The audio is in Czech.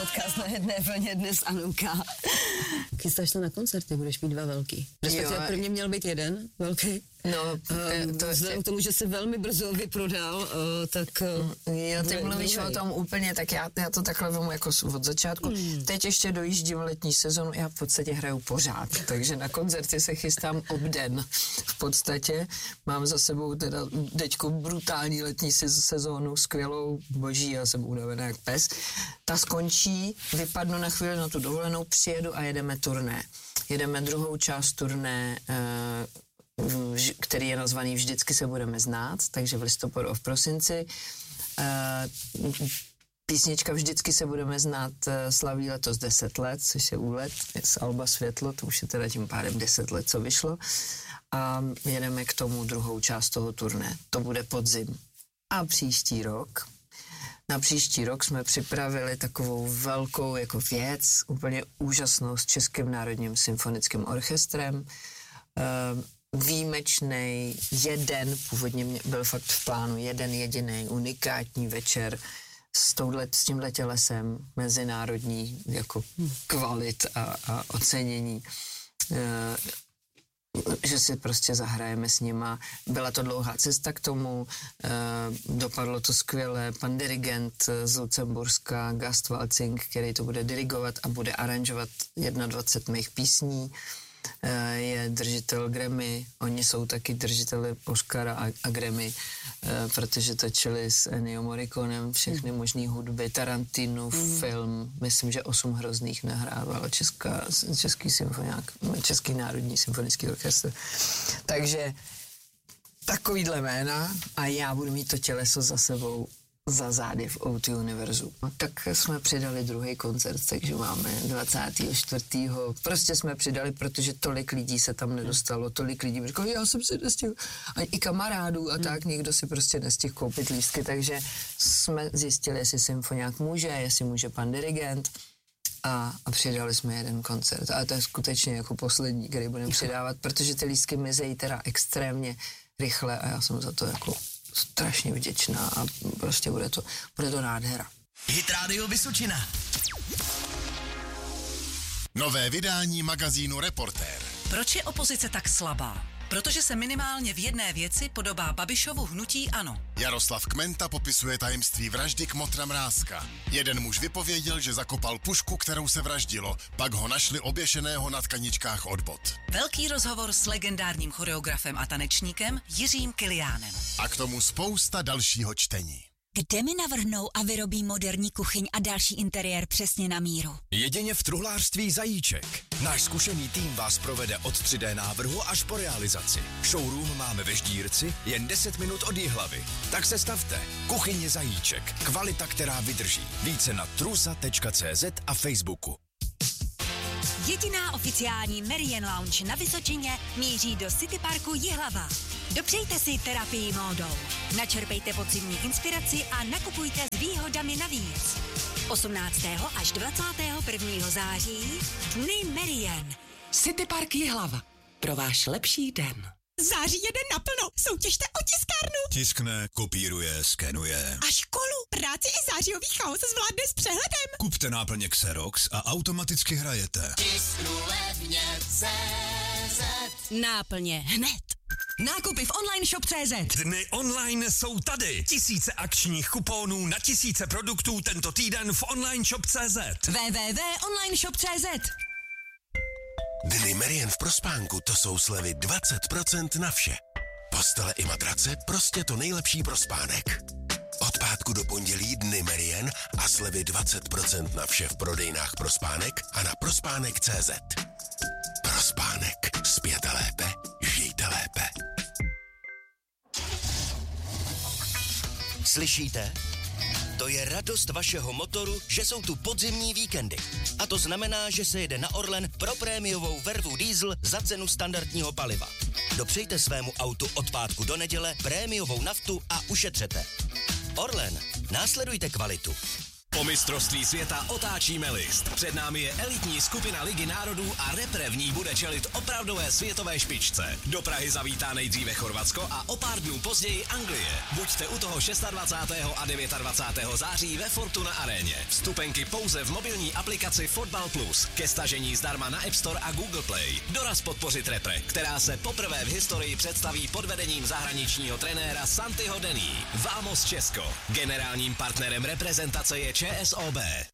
podcast na jedné vlně dnes, Anulka. Chystáš se na koncerty, budeš mít 2 velký. Respektive prvně měl být 1 velký. No, vzhledem k tomu, že se velmi brzo vyprodal, tak... Jo, ty mluvíš o tom úplně, tak já to takhle vemu jako od začátku. Teď ještě dojíždím letní sezonu, já v podstatě hraju pořád, takže na koncerty se chystám obden. V podstatě mám za sebou teda teďko brutální letní sezónu, skvělou, boží, já jsem unavená jak pes. Ta skončí, vypadnu na chvíli na tu dovolenou, přijedu a jedeme turné. Jedeme druhou část turné, který je nazvaný Vždycky se budeme znát, takže v listopadu a v prosinci. Písnička Vždycky se budeme znát slaví letos 10 let, což je úlet z alba Světlo, to už je teda tím pádem 10 let, co vyšlo. A jedeme k tomu druhou část toho turné. To bude podzim. A na příští rok jsme připravili takovou velkou jako věc, úplně úžasnou s Českým národním symfonickým orchestrem. Výjimečnej původně byl fakt v plánu jeden jediný unikátní večer s tímhle tělesem mezinárodní jako kvalit a ocenění, že si prostě zahrajeme s nima. Byla to dlouhá cesta k tomu, dopadlo to skvěle. Pan dirigent z Lucemburska, Gast Waltzing, který to bude dirigovat a bude aranžovat 21 mých písní, je držitel Grammy, oni jsou taky držiteli Oscara a Grammy, protože točili s Ennio Morriconem všechny možný hudby, Tarantino, film, myslím, že 8 hrozných nahrával Český národní symfonický orchestr. Takže takovýhle jména a já budu mít to těleso za sebou za zády v O2 Univerzu. No, tak jsme přidali druhý koncert, takže máme 24. Prostě jsme přidali, protože tolik lidí se tam nedostalo, tolik lidí mi řeklo, já jsem si nestihl, a i kamarádů a tak, nikdo si prostě nestihl koupit lístky, takže jsme zjistili, jestli symfoniák může, jestli může pan dirigent a přidali jsme jeden koncert. Ale to je skutečně jako poslední, který budeme přidávat, protože ty lístky mizejí teda extrémně rychle a já jsem za to jako strašně vděčná a prostě bude to nádhera. Hit Radio Vysočina. Nové vydání magazínu Reportér. Proč je opozice tak slabá? Protože se minimálně v jedné věci podobá Babišovu hnutí ANO. Jaroslav Kmenta popisuje tajemství vraždy Kmotra Mrázka. Jeden muž vypověděl, že zakopal pušku, kterou se vraždilo, pak ho našli oběšeného na tkaničkách od bot. Velký rozhovor s legendárním choreografem a tanečníkem Jiřím Kiliánem. A k tomu spousta dalšího čtení. Kde mi navrhnou a vyrobí moderní kuchyň a další interiér přesně na míru? Jedině v truhlářství Zajíček. Náš zkušený tým vás provede od 3D návrhu až po realizaci. Showroom máme ve Ždírci, jen 10 minut od Jihlavy. Tak se stavte. Kuchyně Zajíček. Kvalita, která vydrží. Více na trusa.cz a Facebooku. Jediná oficiální Merian Lounge na Vysočině míří do City Parku Jihlava. Dopřejte si terapii módou. Načerpejte podzimní inspiraci a nakupujte s výhodami navíc. 18. až 21. září Dny Merian. City Park Jihlava. Pro váš lepší den. Září jede naplno. Soutěžte o tiskárnu. Tiskne, kopíruje, skenuje. A školu, práci i zářijový chaos zvládne s přehledem. Kupte náplně Xerox a automaticky hrajete. Tisknu levně CZ. Náplně hned. Nákupy v online shop.cz. Dny online jsou tady. Tisíce akčních kuponů na tisíce produktů tento týden v online shop.cz. www.onlineshop.cz. Dny Merian v Prospánku, to jsou slevy 20% na vše. Postele i matrace, prostě to nejlepší pro spánek. Od pátku do pondělí Dny Merian a slevy 20% na vše v prodejnách Prospánek a na prospánek.cz. Prospánek. Spěte lépe, žijte lépe. Slyšíte? To je radost vašeho motoru, že jsou tu podzimní víkendy. A to znamená, že se jede na Orlen pro prémiovou vervu diesel za cenu standardního paliva. Dopřejte svému autu od pátku do neděle prémiovou naftu a ušetřete. Orlen, následujte kvalitu. Po mistrovství světa otáčíme list. Před námi je elitní skupina Ligy národů a repre v ní bude čelit opravdové světové špičce. Do Prahy zavítá nejdříve Chorvatsko a o pár dnů později Anglie. Buďte u toho 26. a 29. září ve Fortuna aréně. Vstupenky pouze v mobilní aplikaci Fotbal Plus. Ke stažení zdarma na App Store a Google Play. Doraz podpořit repre, která se poprvé v historii představí pod vedením zahraničního trenéra Santiho Denny. Vamos Česko. Generálním partnerem reprezentace je ČSOB.